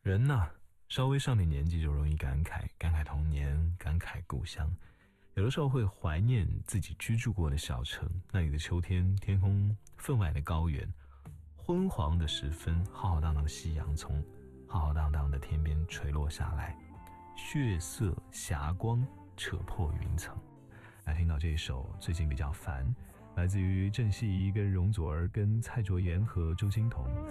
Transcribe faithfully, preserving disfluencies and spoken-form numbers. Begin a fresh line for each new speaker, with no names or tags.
人呐，稍微上点年纪就容易感慨，感慨童年，感慨故乡。有的时候会怀念自己居住过的小城，那里的秋天，天空分外的高远，昏黄的时分，浩浩荡荡的夕阳从浩浩荡荡的天边垂落下来，血色霞光扯破云层。来听到这一首最近比较烦，来自于郑希怡跟容祖儿跟蔡卓妍和周金彤。